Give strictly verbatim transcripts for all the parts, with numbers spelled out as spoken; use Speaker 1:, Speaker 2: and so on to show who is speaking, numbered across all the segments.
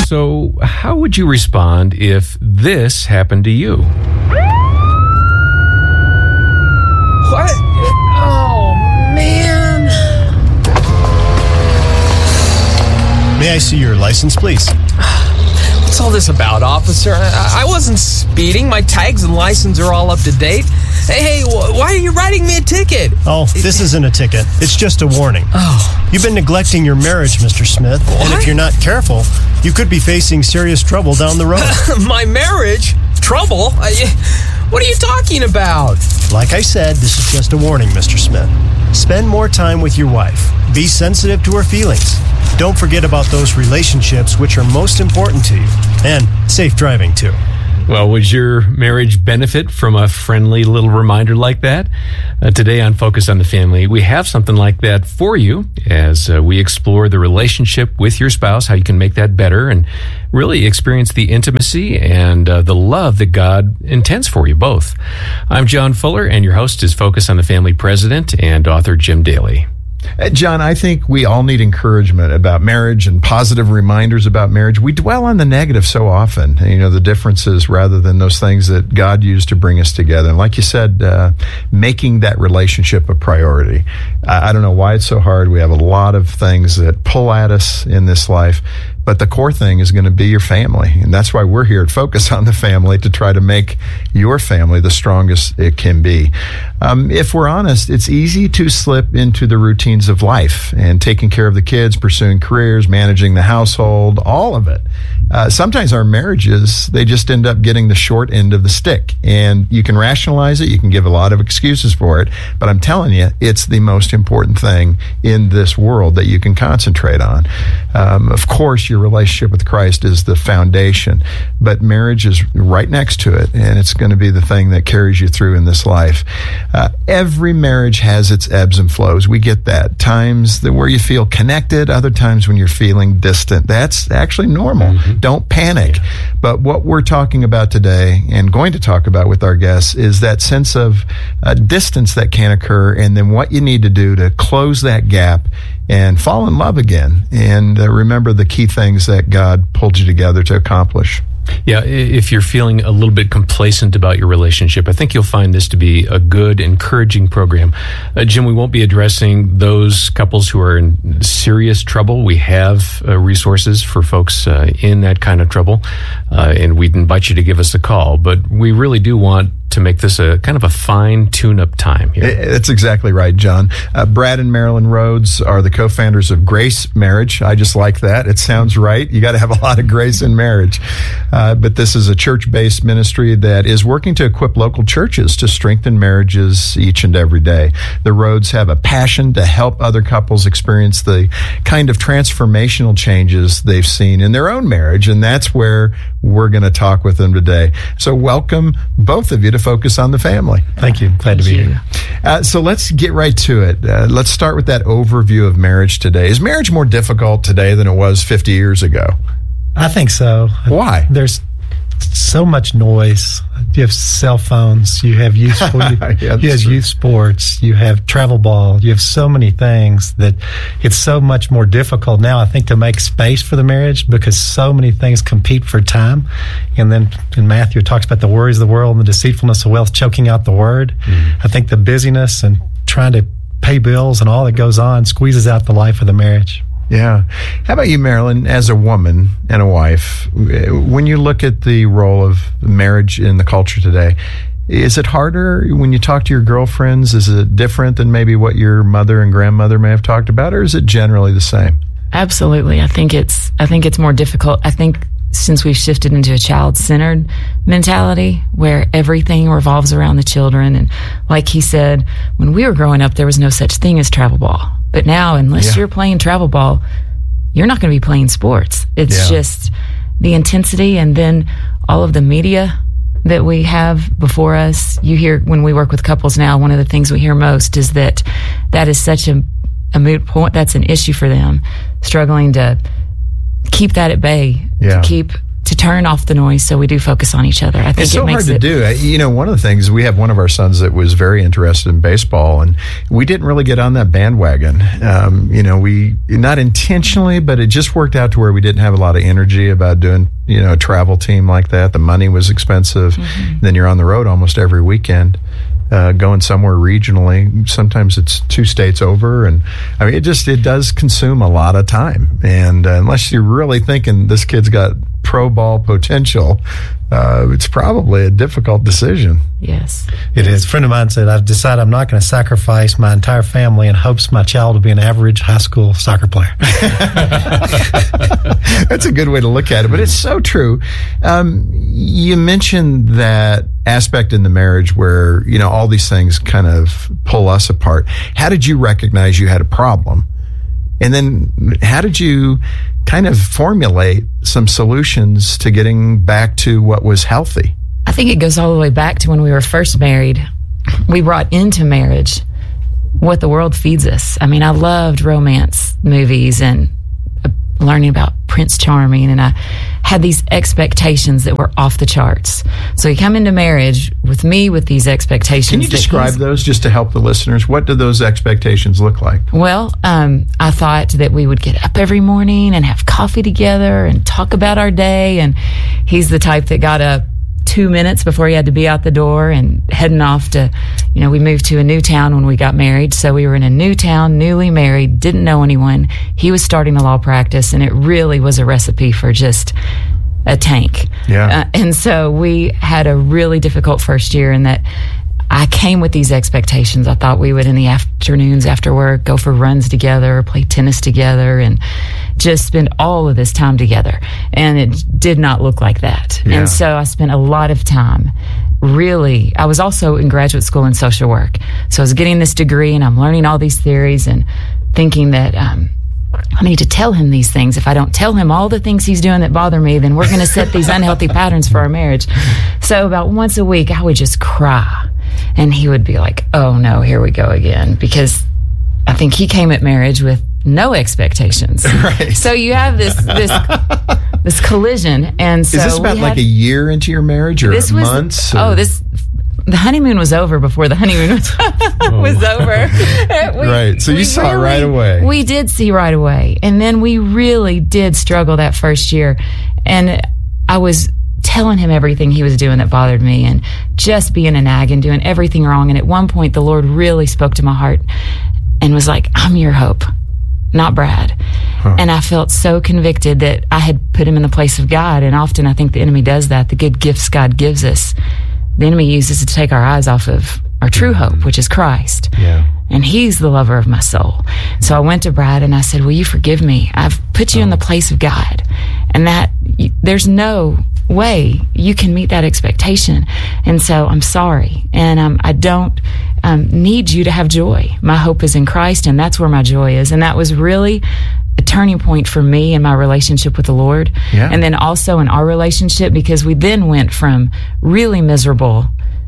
Speaker 1: So, how would you respond if this happened to you?
Speaker 2: What? Oh, man.
Speaker 3: May I see your license, please?
Speaker 2: What's all this about, officer? I, I wasn't speeding. My tags and license are all up to date. Hey, hey, wh- why are you writing me a ticket?
Speaker 3: Oh, this isn't a ticket. It's just a warning.
Speaker 2: Oh.
Speaker 3: You've been neglecting your marriage, Mister Smith.
Speaker 2: What?
Speaker 3: And if you're not careful, you could be facing serious trouble down the road.
Speaker 2: My marriage? Trouble? Uh, what are you talking about?
Speaker 3: Like I said, this is just a warning, Mister Smith. Spend more time with your wife. Be sensitive to her feelings. Don't forget about those relationships which are most important to you. And safe driving, too.
Speaker 1: Well, would your marriage benefit from a friendly little reminder like that? Uh, today on Focus on the Family, we have something like that for you as uh, we explore the relationship with your spouse, how you can make that better, and really experience the intimacy and uh, the love that God intends for you both. I'm John Fuller, and your host is Focus on the Family president and author Jim Daly.
Speaker 4: Uh, John, I think we all need encouragement about marriage and positive reminders about marriage. We dwell on the negative so often, you know, the differences rather than those things that God used to bring us together. And like you said, uh, making that relationship a priority. I, I don't know why it's so hard. We have a lot of things that pull at us in this life. But the core thing is going to be your family. And that's why we're here at Focus on the Family, to try to make your family the strongest it can be. Um, if we're honest, it's easy to slip into the routines of life and taking care of the kids, pursuing careers, managing the household, all of it. Uh, sometimes our marriages, they just end up getting the short end of the stick. And you can rationalize it. You can give a lot of excuses for it. But I'm telling you, it's the most important thing in this world that you can concentrate on. Um, of course, your relationship with Christ is the foundation, but marriage is right next to it, and it's going to be the thing that carries you through in this life. Uh, every marriage has its ebbs and flows. We get that. Times that where you feel connected, other times when you're feeling distant. That's actually normal. Mm-hmm. Don't panic. Yeah. But what we're talking about today and going to talk about with our guests is that sense of uh, distance that can occur, and then what you need to do to close that gap and fall in love again, and uh, remember the key things that God pulled you together to accomplish.
Speaker 1: Yeah, if you're feeling a little bit complacent about your relationship, I think you'll find this to be a good, encouraging program. Uh, Jim, we won't be addressing those couples who are in serious trouble. We have uh, resources for folks uh, in that kind of trouble, uh, and we'd invite you to give us a call. But we really do want to make this a kind of a fine tune-up time here.
Speaker 4: That's exactly right, John. Uh, Brad and Marilyn Rhodes are the co-founders of Grace Marriage. I just like that. It sounds right. You got to have a lot of grace in marriage. Uh, but this is a church-based ministry that is working to equip local churches to strengthen marriages each and every day. The Rhodes have a passion to help other couples experience the kind of transformational changes they've seen in their own marriage, and that's where we're going to talk with them today. So welcome, both of you, to Focus on the Family.
Speaker 3: Thank you. Glad
Speaker 1: Thank
Speaker 3: to be
Speaker 1: you.
Speaker 3: here.
Speaker 4: Uh, so let's get right to it. Uh, let's start with that overview of marriage today. Is marriage more difficult today than it was fifty years ago?
Speaker 3: I think so.
Speaker 4: Why?
Speaker 3: There's so much noise. You have cell phones. You have youth. You,
Speaker 4: Yeah,
Speaker 3: you have
Speaker 4: true.
Speaker 3: youth sports. You have travel ball. You have so many things that it's so much more difficult now, I think, to make space for the marriage because so many things compete for time. And then in Matthew, it talks about the worries of the world and the deceitfulness of wealth choking out the word. Mm-hmm. I think the busyness and trying to pay bills and all that goes on squeezes out the life of the marriage.
Speaker 4: Yeah. How about you, Marilyn, as a woman and a wife? When you look at the role of marriage in the culture today, is it harder when you talk to your girlfriends? Is it different than maybe what your mother and grandmother may have talked about, or is it generally the same?
Speaker 5: Absolutely. I think it's I think it's more difficult. I think since we've shifted into a child-centered mentality where everything revolves around the children, and like he said, when we were growing up, there was no such thing as travel ball. But now, unless
Speaker 4: Yeah.
Speaker 5: you're playing travel ball, you're not going to be playing sports. It's
Speaker 4: Yeah.
Speaker 5: just the intensity, and then all of the media that we have before us. You hear when we work with couples now, one of the things we hear most is that that is such a, a moot point. That's an issue for them, struggling to keep that at bay,
Speaker 4: Yeah.
Speaker 5: to keep to turn off the noise so we do focus on each other. I think
Speaker 4: it's so
Speaker 5: it makes
Speaker 4: hard to
Speaker 5: it,
Speaker 4: do. You know, one of the things, we have one of our sons that was very interested in baseball, and we didn't really get on that bandwagon. Um, you know, we, not intentionally, but it just worked out to where we didn't have a lot of energy about doing, you know, a travel team like that. The money was expensive. Mm-hmm. Then you're on the road almost every weekend. Uh, going somewhere regionally, sometimes it's two states over, and I mean, it just it does consume a lot of time. And uh, unless you're really thinking this kid's got pro ball potential, uh, it's probably a difficult decision.
Speaker 5: Yes,
Speaker 3: it is. A friend of mine said, "I've decided I'm not going to sacrifice my entire family in hopes my child will be an average high school soccer player."
Speaker 4: That's a good way to look at it, but it's so true. Um, you mentioned that aspect in the marriage where, you know, all these things kind of pull us apart. How did you recognize you had a problem? And then how did you kind of formulate some solutions to getting back to what was healthy?
Speaker 5: I think it goes all the way back to when we were first married. We brought into marriage what the world feeds us. I mean, I loved romance movies and uh, learning about Prince Charming, and I had these expectations that were off the charts. So you come into marriage with me with these expectations.
Speaker 4: Can you describe those just to help the listeners? What do those expectations look like?
Speaker 5: Well, um, I thought that we would get up every morning and have coffee together and talk about our day. And he's the type that got up two minutes before he had to be out the door and heading off to, you know, we moved to a new town when we got married. So we were in a new town, newly married, didn't know anyone. He was starting a law practice, and it really was a recipe for just a tank.
Speaker 4: Yeah.
Speaker 5: Uh, and so we had a really difficult first year in that I came with these expectations. I thought we would, in the afternoons after work, go for runs together, play tennis together, and just spend all of this time together. And it did not look like that.
Speaker 4: Yeah.
Speaker 5: And so I spent a lot of time really, I was also in graduate school in social work. So I was getting this degree, and I'm learning all these theories and thinking that, um, I need to tell him these things. If I don't tell him all the things he's doing that bother me, then we're going to set these unhealthy patterns for our marriage. So about once a week, I would just cry. And he would be like, oh, no, here we go again. Because I think he came at marriage with no expectations.
Speaker 4: Right.
Speaker 5: So you have this this this collision. And so
Speaker 4: is this about
Speaker 5: we
Speaker 4: like
Speaker 5: had,
Speaker 4: a year into your marriage, or
Speaker 5: this was,
Speaker 4: months? Or?
Speaker 5: Oh, this... The honeymoon was over before the honeymoon was, was over. We,
Speaker 4: right. So you saw
Speaker 5: really,
Speaker 4: it right away.
Speaker 5: We did see right away. And then we really did struggle that first year. And I was telling him everything he was doing that bothered me, and just being a nag and doing everything wrong. And at one point, the Lord really spoke to my heart and was like, I'm your hope, not Brad. Huh. And I felt so convicted that I had put him in the place of God. And often I think the enemy does that. The good gifts God gives us, the enemy uses to take our eyes off of our true hope, which is Christ.
Speaker 4: Yeah.
Speaker 5: And he's the lover of my soul. So I went to Brad and I said, will you forgive me? I've put you oh. in the place of God. And that you, there's no way you can meet that expectation. And so I'm sorry. And um, I don't um, need you to have joy. My hope is in Christ, and that's where my joy is. And that was really a turning point for me in my relationship with the Lord.
Speaker 4: Yeah.
Speaker 5: And then also in our relationship, because we then went from really miserable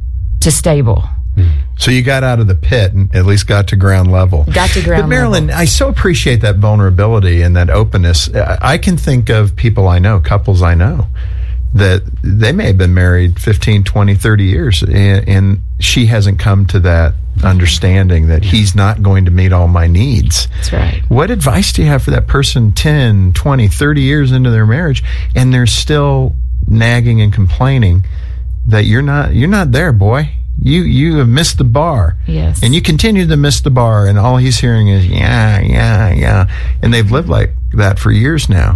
Speaker 5: to stable.
Speaker 4: So you got out of the pit and at least got to ground level.
Speaker 5: Got to ground
Speaker 4: But Marilyn,
Speaker 5: level.
Speaker 4: I so appreciate that vulnerability and that openness. I can think of people I know, couples I know, that they may have been married fifteen, twenty, thirty years, and, and she hasn't come to that understanding that he's not going to meet all my needs.
Speaker 5: That's right.
Speaker 4: What advice do you have for that person ten, twenty, thirty years into their marriage, and they're still nagging and complaining that you're not you're not there, boy. You you have missed the bar.
Speaker 5: Yes.
Speaker 4: And you continue to miss the bar, and all he's hearing is, yeah, yeah, yeah. And they've lived like that for years now.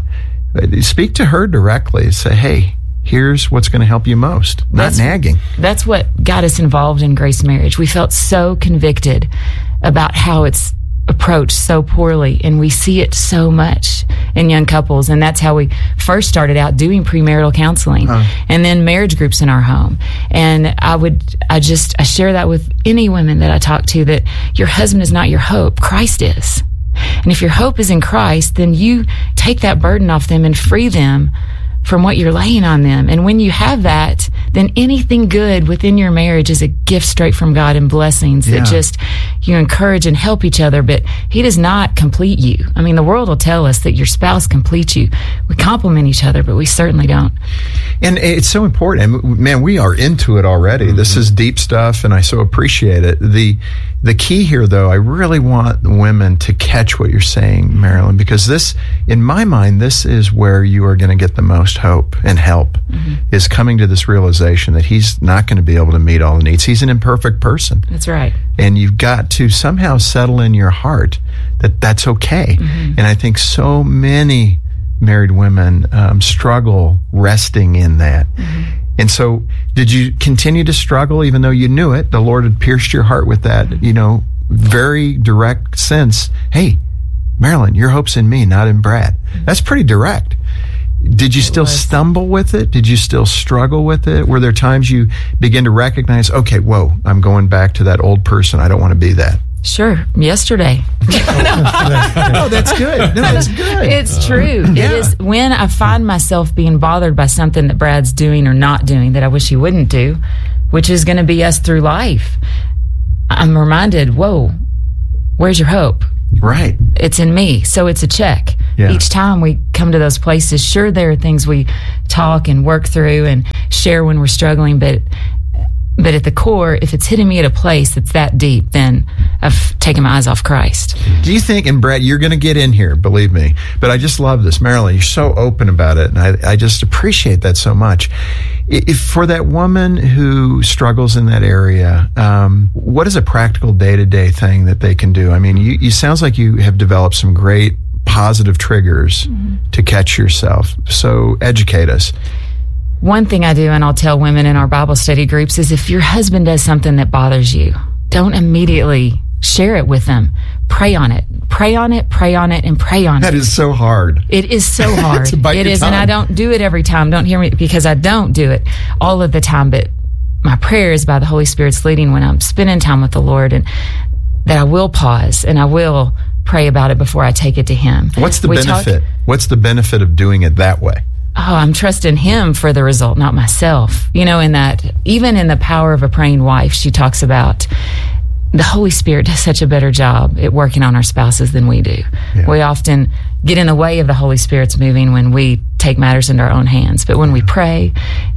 Speaker 4: Speak to her directly. Say, hey, here's what's going to help you most, not
Speaker 5: that's,
Speaker 4: nagging.
Speaker 5: That's what got us involved in Grace Marriage. We felt so convicted about how it's approached so poorly, and we see it so much in young couples. And that's how we first started out doing premarital counseling, huh. and then marriage groups in our home. And I would, I just, I share that with any women that I talk to, that your husband is not your hope, Christ is. And if your hope is in Christ, then you take that burden off them and free them from what you're laying on them. And when you have that, then anything good within your marriage is a gift straight from God and blessings
Speaker 4: Yeah.
Speaker 5: that just you encourage and help each other. But He does not complete you. I mean, the world will tell us that your spouse completes you. We complement each other, but we certainly don't.
Speaker 4: And it's so important. And man, we are into it already. Mm-hmm. This is deep stuff, and I so appreciate it. The the key here, though, I really want women to catch what you're saying, Marilyn, because this, in my mind, this is where you are going to get the most hope and help, mm-hmm. is coming to this realization that He's not going to be able to meet all the needs. He's an imperfect person.
Speaker 5: That's right.
Speaker 4: And you've got to somehow settle in your heart that that's okay. Mm-hmm. And I think so many married women um, struggle resting in that. Mm-hmm. And so did you continue to struggle even though you knew it? The Lord had pierced your heart with that, you know, very direct sense. Hey, Marilyn, your hope's in me, not in Brad. That's pretty direct. Did you still stumble with it? Did you still struggle with it? Were there times you begin to recognize, okay, whoa, I'm going back to that old person. I don't want to be that.
Speaker 5: Sure. Yesterday.
Speaker 4: Oh, that's good. No, that's good.
Speaker 5: It's true.
Speaker 4: Yeah.
Speaker 5: It is when I find myself being bothered by something that Brad's doing or not doing that I wish he wouldn't do, which is going to be us through life. I'm reminded, whoa, where's your hope?
Speaker 4: Right.
Speaker 5: It's in me. So it's a check.
Speaker 4: Yeah.
Speaker 5: Each time we come to those places, sure, there are things we talk and work through and share when we're struggling, but But at the core, if it's hitting me at a place that's that deep, then I've taken my eyes off Christ.
Speaker 4: Do you think, and Brett, you're going to get in here, believe me, but I just love this. Marilyn, you're so open about it, and I, I just appreciate that so much. If for that woman who struggles in that area, um, what is a practical day-to-day thing that they can do? I mean, you, you sounds like you have developed some great positive triggers mm-hmm. to catch yourself. So educate us.
Speaker 5: One thing I do, and I'll tell women in our Bible study groups, is if your husband does something that bothers you, don't immediately share it with them. Pray on it. Pray on it, pray on it, and pray on
Speaker 4: that
Speaker 5: it.
Speaker 4: That is so hard.
Speaker 5: It is so hard.
Speaker 4: to bite
Speaker 5: it
Speaker 4: your
Speaker 5: is,
Speaker 4: tongue.
Speaker 5: and I don't do it every time. Don't hear me, because I don't do it all of the time. But my prayer is by the Holy Spirit's leading when I'm spending time with the Lord, and that I will pause and I will pray about it before I take it to Him.
Speaker 4: What's the
Speaker 5: we
Speaker 4: benefit?
Speaker 5: Talk,
Speaker 4: What's the benefit of doing it that way?
Speaker 5: Oh, I'm trusting Him for the result, not myself. You know, in that, even in The Power of a Praying Wife, she talks about the Holy Spirit does such a better job at working on our spouses than we do. Yeah. We often get in the way of the Holy Spirit's moving when we take matters into our own hands. But when we pray,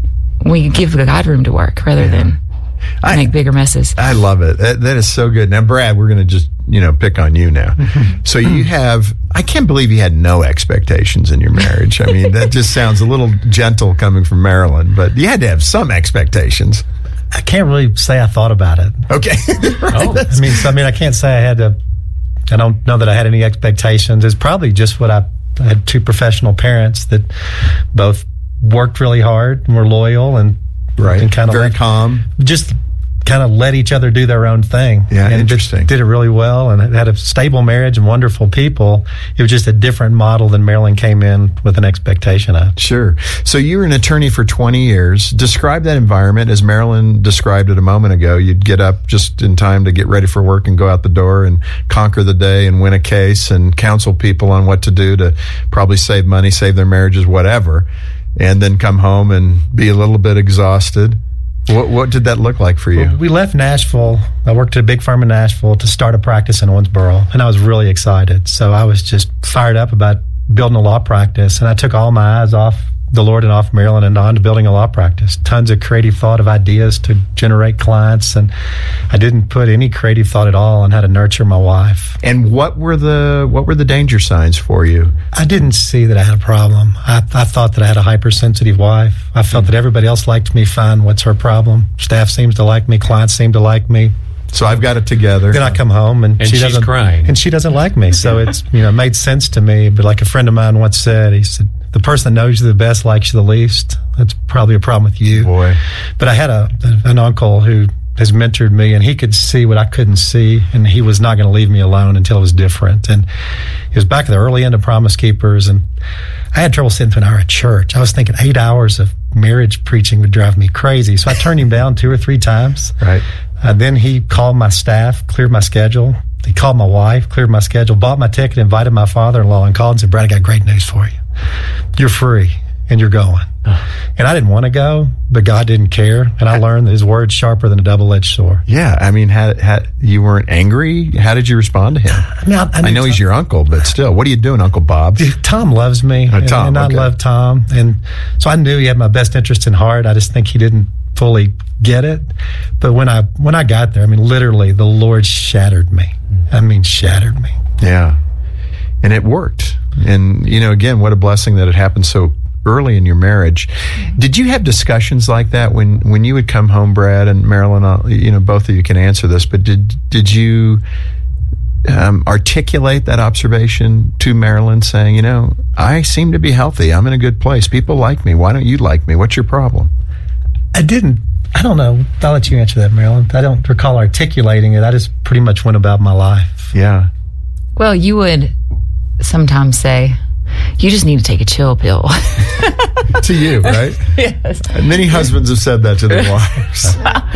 Speaker 5: we give God room to work rather yeah. than I, make bigger messes.
Speaker 4: I love it. That, that is so good. Now, Brad, we're going to just, you know, pick on you now. So you have, I can't believe you had no expectations in your marriage. I mean, that just sounds a little gentle coming from Marilyn, but you had to have some expectations.
Speaker 3: I can't really say I thought about it.
Speaker 4: Okay.
Speaker 3: Right. Oh, I mean, so, I mean, I can't say I had to, I don't know that I had any expectations. It's probably just what I, I had two professional parents that both worked really hard and were loyal and
Speaker 4: Right.
Speaker 3: And kind of
Speaker 4: very
Speaker 3: let,
Speaker 4: calm.
Speaker 3: Just kind of let each other do their own thing.
Speaker 4: Yeah,
Speaker 3: and
Speaker 4: interesting.
Speaker 3: Did it really well and had a stable marriage and wonderful people. It was just a different model than Marilyn came in with an expectation of.
Speaker 4: Sure. So you were an attorney for twenty years. Describe that environment as Marilyn described it a moment ago. You'd get up just in time to get ready for work and go out the door and conquer the day and win a case and counsel people on what to do to probably save money, save their marriages, whatever. And then come home and be a little bit exhausted. What what did that look like for you?
Speaker 3: Well, we left Nashville. I worked at a big firm in Nashville to start a practice in Owensboro, and I was really excited. So I was just fired up about building a law practice, and I took all my eyes off the Lord and off Marilyn and on to building a law practice. Tons of creative thought of ideas to generate clients, and I didn't put any creative thought at all on how to nurture my wife.
Speaker 4: And what were the what were the danger signs for you?
Speaker 3: I didn't see that I had a problem. I, I thought that I had a hypersensitive wife. I felt that everybody else liked me fine. What's her problem? Staff seems to like me. Clients seem to like me.
Speaker 4: So I've got it together.
Speaker 3: Then I come home and,
Speaker 1: and
Speaker 3: she
Speaker 1: she's
Speaker 3: doesn't
Speaker 1: crying,
Speaker 3: and she doesn't like me. So it's you know made sense to me. But like a friend of mine once said, he said, "The person that knows you the best likes you the least." That's probably a problem with you.
Speaker 4: Boy.
Speaker 3: But I had a an uncle who has mentored me, and he could see what I couldn't see, and he was not going to leave me alone until it was different. And it was back at the early end of Promise Keepers, and I had trouble sitting through an hour at church. I was thinking eight hours of marriage preaching would drive me crazy. So I turned him down two or three times.
Speaker 4: Right.
Speaker 3: Uh, then he called my staff, cleared my schedule. He called my wife, cleared my schedule, bought my ticket, invited my father-in-law, and called and said, "Brad, I got great news for you. You're free. and you're going. And I didn't want to go, but God didn't care. And I learned that his word's sharper than a double-edged sword.
Speaker 4: Yeah, I mean, had, had, you weren't angry? How did you respond to him?
Speaker 3: I, mean, I, I,
Speaker 4: I know
Speaker 3: Tom,
Speaker 4: he's your uncle, but still, what are you doing, Uncle Bob?
Speaker 3: Tom loves me,
Speaker 4: Oh,
Speaker 3: and,
Speaker 4: Tom,
Speaker 3: and I
Speaker 4: okay.
Speaker 3: love Tom. And so I knew he had my best interest in heart. I just think he didn't fully get it. But when I when I got there, I mean, literally, the Lord shattered me. I mean, shattered me.
Speaker 4: Yeah. And it worked. And, you know, again, what a blessing that it happened so early in your marriage. Did you have discussions like that when, when you would come home, Brad and Marilyn? I'll, you know, both of you can answer this, but did did you um, articulate that observation to Marilyn, saying, you know, I seem to be healthy. I'm in a good place. People like me. Why don't you like me? What's your problem?
Speaker 3: I didn't. I don't know. I'll let you answer that, Marilyn. I don't recall articulating it. I just pretty much went about my life.
Speaker 4: Yeah.
Speaker 5: Well, you would sometimes say, you just need to take a chill pill.
Speaker 4: To you, right?
Speaker 5: Yes.
Speaker 4: And many husbands have said that to their wives.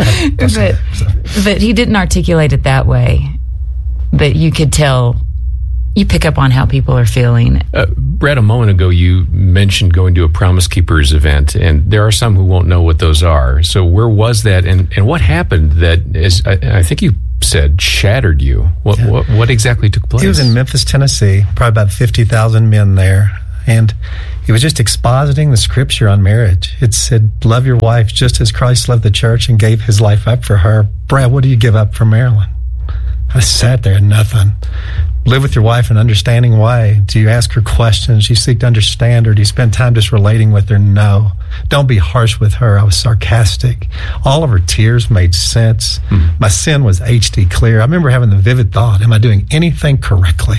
Speaker 5: but, but he didn't articulate it that way. But you could tell, you pick up on how people are feeling.
Speaker 1: Uh, Brad, a moment ago, you mentioned going to a Promise Keepers event, and there are some who won't know what those are. So where was that, and, and what happened that, is, I, I think you said, shattered you? What,
Speaker 3: Yeah.
Speaker 1: what what exactly took place?
Speaker 3: He was in Memphis, Tennessee, probably about fifty thousand men there. And he was just expositing the scripture on marriage. It said, love your wife just as Christ loved the church and gave his life up for her. Brad, what do you give up for Marilyn? I sat there and nothing. Live with your wife in an understanding way. Do you ask her questions? Do you seek to understand her? Do you spend time just relating with her? No. Don't be harsh with her. I was sarcastic. All of her tears made sense. Mm. My sin was H D clear. I remember having the vivid thought, am I doing anything correctly?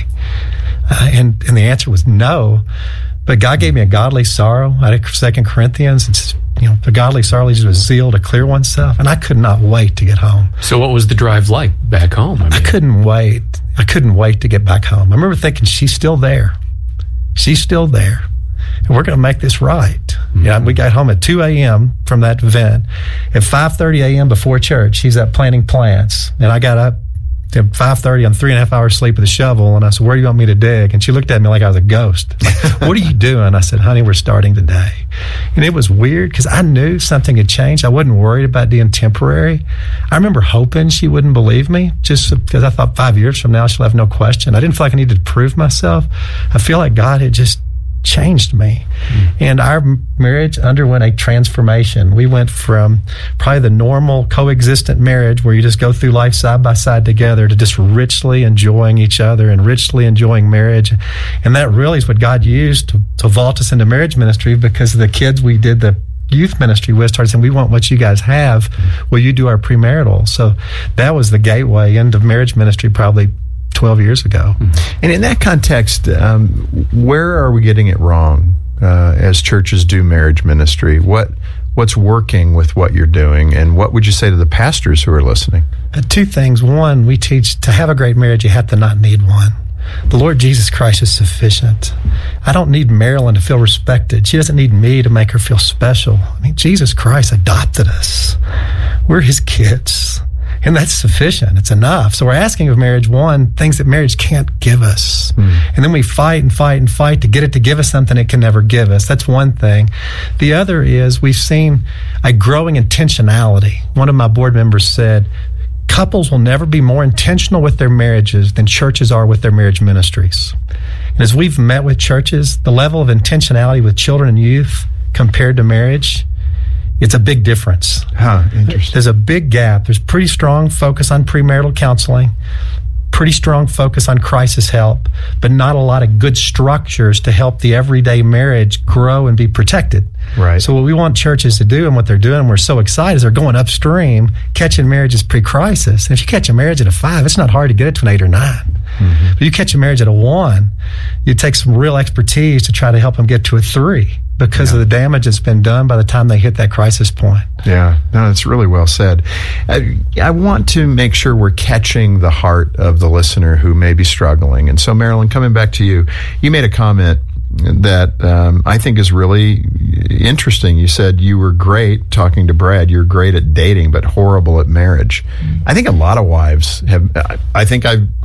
Speaker 3: Uh, and, and the answer was no. But God gave me a godly sorrow. Out of Second Corinthians, it's, you know, the godly sorrow leads to a zeal to clear oneself. And I could not wait to get home.
Speaker 1: So what was the drive like back home? I, mean,
Speaker 3: I couldn't wait. I couldn't wait to get back home. I remember thinking, she's still there. She's still there. And we're going to make this right. Mm-hmm. Yeah, we got home at two a.m. from that event. At five thirty a.m. before church, she's up planting plants. And I got up at five thirty on three and a half hours sleep with a shovel. And I said, where do you want me to dig? And she looked at me like I was a ghost. Like, what are you doing? I said, honey, we're starting today. And it was weird because I knew something had changed. I wasn't worried about being temporary. I remember hoping she wouldn't believe me just because I thought five years from now she'll have no question. I didn't feel like I needed to prove myself. I feel like God had just changed me. Mm. And our marriage underwent a transformation. We went from probably the normal coexistent marriage where you just go through life side by side together to just richly enjoying each other and richly enjoying marriage. And that really is what God used to, to vault us into marriage ministry, because of the kids we did the youth ministry with started saying, we want what you guys have. Will you do our premarital? So that was the gateway into marriage ministry probably twelve years ago.
Speaker 4: And in that context, um, where are we getting it wrong uh, as churches do marriage ministry? What What's working with what you're doing, and what would you say to the pastors who are listening?
Speaker 3: Uh, two things. One, we teach to have a great marriage, you have to not need one. The Lord Jesus Christ is sufficient. I don't need Marilyn to feel respected. She doesn't need me to make her feel special. I mean, Jesus Christ adopted us. We're his kids. And that's sufficient. It's enough. So we're asking of marriage, one, things that marriage can't give us. Mm. And then we fight and fight and fight to get it to give us something it can never give us. That's one thing. The other is we've seen a growing intentionality. One of my board members said, couples will never be more intentional with their marriages than churches are with their marriage ministries. And as we've met with churches, the level of intentionality with children and youth compared to marriage, it's a big difference.
Speaker 4: Huh, interesting.
Speaker 3: There's a big gap. There's pretty strong focus on premarital counseling, pretty strong focus on crisis help, but not a lot of good structures to help the everyday marriage grow and be protected.
Speaker 4: Right.
Speaker 3: So what we want churches to do, and what they're doing, we're so excited, is they're going upstream, catching marriages pre-crisis. And if you catch a marriage at a five, it's not hard to get it to an eight or nine. Mm-hmm. But you catch a marriage at a one, you take some real expertise to try to help them get to a three, because yeah. of the damage that's been done by the time they hit that crisis point.
Speaker 4: Yeah, no, that's really well said. I, I want to make sure we're catching the heart of the listener who may be struggling. And so, Marilyn, coming back to you, you made a comment that um, I think is really interesting. You said you were great talking to Brad. You're great at dating, but horrible at marriage. Mm-hmm. I think a lot of wives have, I think I've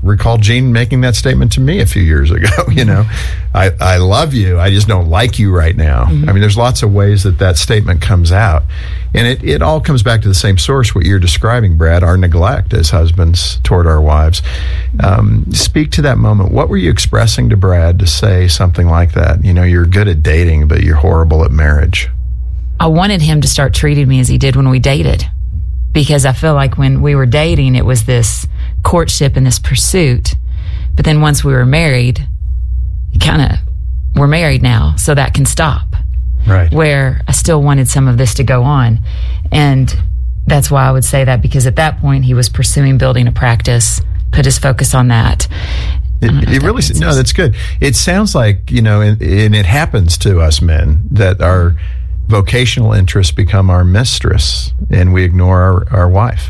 Speaker 4: recall Gene making that statement to me a few years ago. You know, I, I love you. I just don't like you right now. Mm-hmm. I mean, there's lots of ways that that statement comes out. And it, it all comes back to the same source, what you're describing, Brad, our neglect as husbands toward our wives. Um, speak to that moment. What were you expressing to Brad to say something like that? You know, you're good at dating, but you're horrible at marriage.
Speaker 5: I wanted him to start treating me as he did when we dated, because I feel like when we were dating, it was this courtship and this pursuit. But then once we were married, kind of, we're married now, so that can stop.
Speaker 3: Right.
Speaker 5: Where I still wanted some of this to go on. And that's why I would say that, because at that point he was pursuing building a practice, put his focus on that.
Speaker 4: It, it really, no, that's good. It sounds like, you know, and, and it happens to us men that our vocational interests become our mistress and we ignore our, our wife.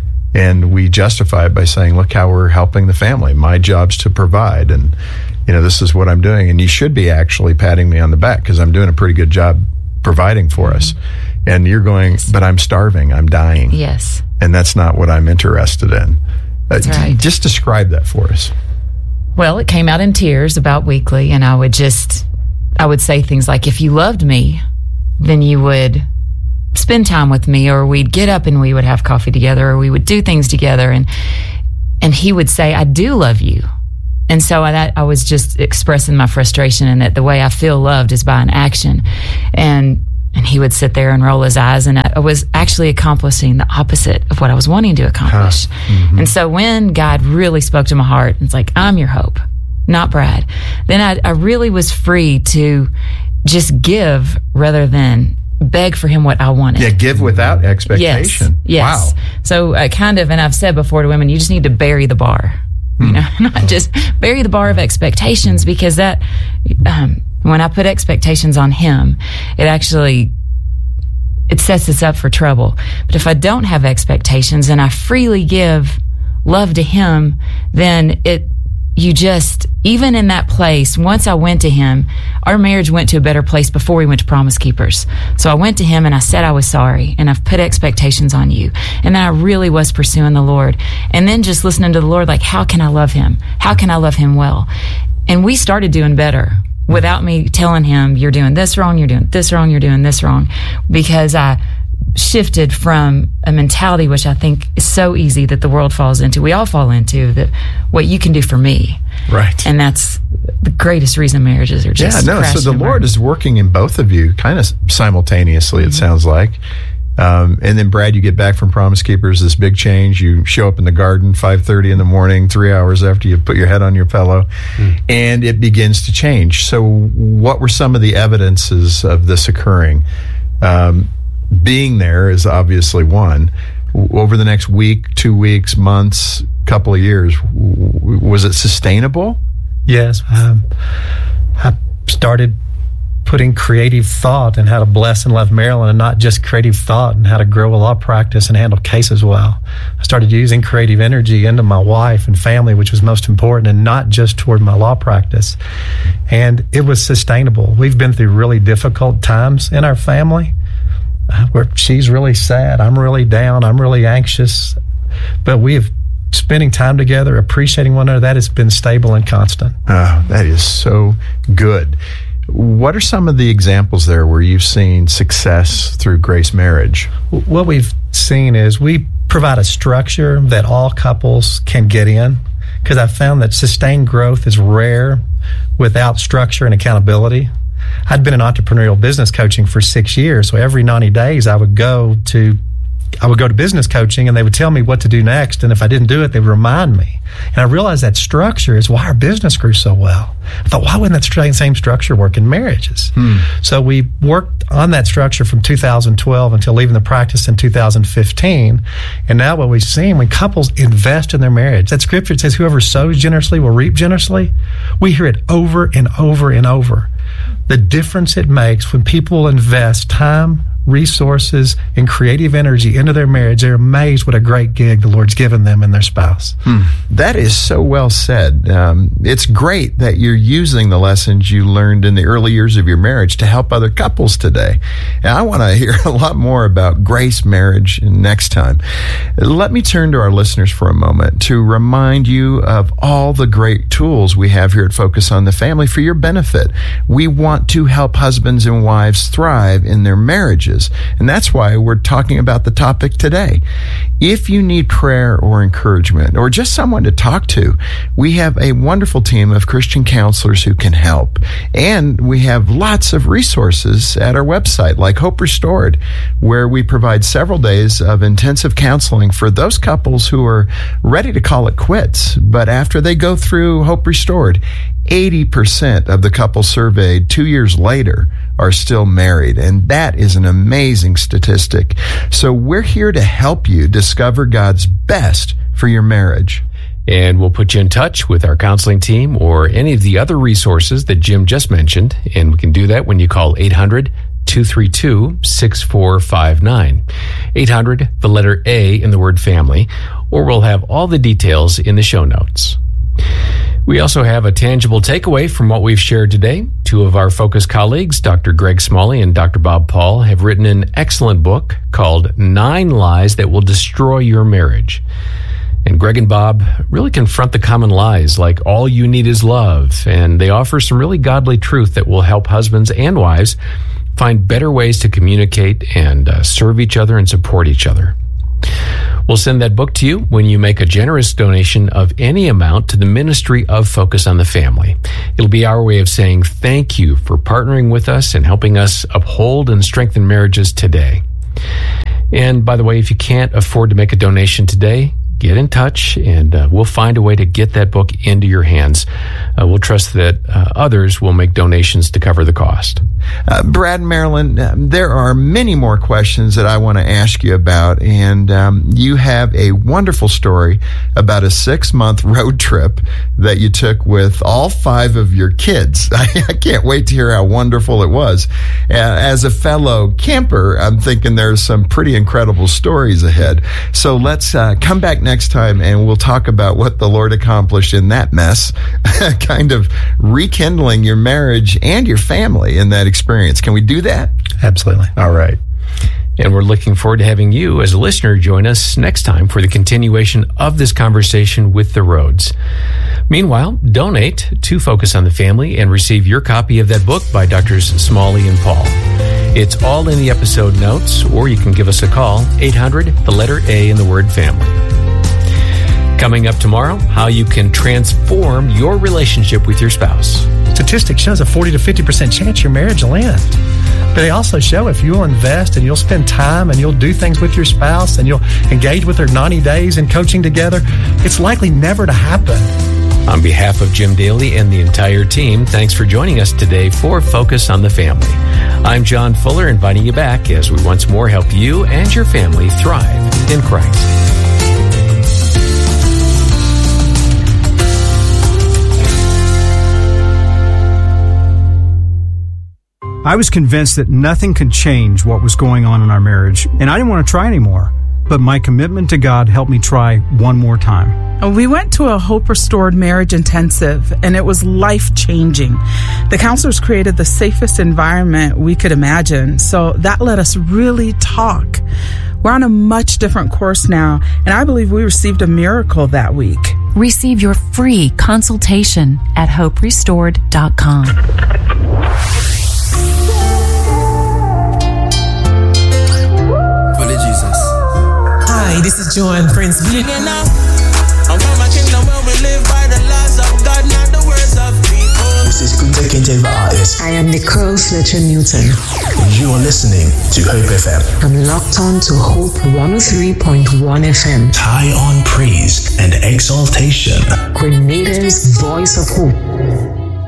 Speaker 4: And we justify it by saying, look how we're helping the family. My job's to provide. And, you know, this is what I'm doing. And you should be actually patting me on the back because I'm doing a pretty good job providing for us. And you're going, but I'm starving. I'm dying.
Speaker 5: Yes.
Speaker 4: And that's not what I'm interested in.
Speaker 5: That's
Speaker 4: uh,
Speaker 5: right.
Speaker 4: Just describe that for us.
Speaker 5: Well, it came out in tears about weekly. And I would just, I would say things like, if you loved me, then you would spend time with me, or we'd get up and we would have coffee together, or we would do things together. And and he would say, I do love you. And so I, I was just expressing my frustration, and that the way I feel loved is by an action. And and he would sit there and roll his eyes, and I was actually accomplishing the opposite of what I was wanting to accomplish. Huh. Mm-hmm. And so when God really spoke to my heart, it's like, I'm your hope, not Brad, then I, I really was free to just give rather than beg for him what I wanted.
Speaker 4: Yeah, give without expectation.
Speaker 5: Yes. yes.
Speaker 4: Wow.
Speaker 5: So I kind of, and I've said before to women, you just need to bury the bar. You know, not just bury the bar of expectations, because that, um, when I put expectations on him, it actually, it sets us up for trouble. But if I don't have expectations and I freely give love to him, then it, you just, even in that place, once I went to him, our marriage went to a better place before we went to Promise Keepers. So I went to him and I said I was sorry, and I've put expectations on you. And then I really was pursuing the Lord. And then just listening to the Lord, like, how can I love him? How can I love him well? And we started doing better without me telling him, you're doing this wrong, you're doing this wrong, you're doing this wrong. Because I shifted from a mentality, which I think is so easy that the world falls into, we all fall into, that what you can do for me.
Speaker 4: Right.
Speaker 5: And that's the greatest reason marriages are just
Speaker 4: Yeah, no, so the Lord is working in both of you kind of simultaneously, mm-hmm. it sounds like. Um, and then, Brad, you get back from Promise Keepers, this big change. You show up in the garden five thirty in the morning, three hours after you put your head on your pillow, mm. and it begins to change. So what were some of the evidences of this occurring? Um, being there is obviously one. Over the next week, two weeks, months, couple of years, was it sustainable?
Speaker 3: Yes. Um, I started putting creative thought in how to bless and love Marilyn, and not just creative thought and how to grow a law practice and handle cases well. I started using creative energy into my wife and family, which was most important, and not just toward my law practice. And it was sustainable. We've been through really difficult times in our family, uh, where she's really sad, I'm really down, I'm really anxious, but we have spending time together, appreciating one another, that has been stable and constant.
Speaker 4: Oh, that is so good. What are some of the examples there where you've seen success through Grace Marriage?
Speaker 3: What we've seen is we provide a structure that all couples can get in, because I've found that sustained growth is rare without structure and accountability. I'd been in entrepreneurial business coaching for six years, so every ninety days I would go to I would go to business coaching, and they would tell me what to do next, and if I didn't do it, they would remind me. And I realized that structure is why our business grew so well. I thought, why wouldn't that same structure work in marriages? Hmm. So we worked on that structure from two thousand twelve until leaving the practice in two thousand fifteen. And now what we've seen, when couples invest in their marriage, that scripture says whoever sows generously will reap generously. We hear it over and over and over. The difference it makes when people invest time, resources and creative energy into their marriage, they're amazed what a great gig the Lord's given them and their spouse.
Speaker 4: Hmm. That is so well said. Um, it's great that you're using the lessons you learned in the early years of your marriage to help other couples today. And I want to hear a lot more about Grace Marriage next time. Let me turn to our listeners for a moment to remind you of all the great tools we have here at Focus on the Family for your benefit. We want to help husbands and wives thrive in their marriages, and that's why we're talking about the topic today. If you need prayer or encouragement or just someone to talk to, we have a wonderful team of Christian counselors who can help. And we have lots of resources at our website, like Hope Restored, where we provide several days of intensive counseling for those couples who are ready to call it quits. But after they go through Hope Restored, eighty percent of the couples surveyed two years later are still married. And that is an amazing statistic. So we're here to help you discover God's best for your marriage.
Speaker 1: And we'll put you in touch with our counseling team or any of the other resources that Jim just mentioned. And we can do that when you call eight hundred, two three two, six four five nine. eight hundred, the letter A in the word family, or we'll have all the details in the show notes. We also have a tangible takeaway from what we've shared today. Two of our Focus colleagues, Doctor Greg Smalley and Doctor Bob Paul, have written an excellent book called Nine Lies That Will Destroy Your Marriage. And Greg and Bob really confront the common lies like all you need is love, and they offer some really godly truth that will help husbands and wives find better ways to communicate and uh, serve each other and support each other. We'll send that book to you when you make a generous donation of any amount to the ministry of Focus on the Family. It'll be our way of saying thank you for partnering with us and helping us uphold and strengthen marriages today. And by the way, if you can't afford to make a donation today, get in touch, and uh, we'll find a way to get that book into your hands. Uh, we'll trust that uh, others will make donations to cover the cost.
Speaker 4: Uh, Brad and Marilyn, uh, there are many more questions that I want to ask you about, and um, you have a wonderful story about a six-month road trip that you took with all five of your kids. I, I can't wait to hear how wonderful it was. Uh, as a fellow camper, I'm thinking there's some pretty incredible stories ahead. So let's uh, come back next time, and we'll talk about what the Lord accomplished in that mess, kind of rekindling your marriage and your family in that experience. Can we do that?
Speaker 3: Absolutely.
Speaker 4: All right.
Speaker 1: And we're looking forward to having you as a listener join us next time for the continuation of this conversation with the Rhodes. Meanwhile, donate to Focus on the Family and receive your copy of that book by Doctors Smalley and Paul. It's all in the episode notes, or you can give us a call, eight hundred, the letter A in the word family. Coming up tomorrow, how you can transform your relationship with your spouse.
Speaker 3: Statistics shows a forty to fifty percent chance your marriage will end. But they also show if you'll invest and you'll spend time and you'll do things with your spouse and you'll engage with her ninety days in coaching together, it's likely never to happen.
Speaker 1: On behalf of Jim Daly and the entire team, thanks for joining us today for Focus on the Family. I'm John Fuller, inviting you back as we once more help you and your family thrive in Christ.
Speaker 6: I was convinced that nothing could change what was going on in our marriage, and I didn't want to try anymore. But my commitment to God helped me try one more time.
Speaker 7: We went to a Hope Restored Marriage Intensive, and it was life-changing. The counselors created the safest environment we could imagine, so that let us really talk. We're on a much different course now, and I believe we received a miracle that week.
Speaker 8: Receive your free consultation at hope restored dot com.
Speaker 9: Hi, this is Joanne Prince. Billionaire now. I'm from a kingdom where we live by the laws of God, not the words of people.
Speaker 10: This is Kunte Kinte, the artist.
Speaker 11: I am Nicole Fletcher Newton.
Speaker 10: You are listening to Hope F M.
Speaker 11: I'm locked on to Hope one oh three point one F M.
Speaker 10: High on praise and exaltation.
Speaker 11: Grenada's voice of hope.